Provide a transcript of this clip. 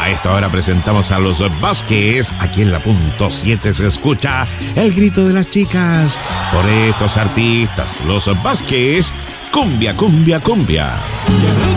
A esta hora presentamos a los Vázquez. Aquí en la punto 7 se escucha el grito de las chicas. Por estos artistas, los Vázquez. Cumbia, cumbia, cumbia.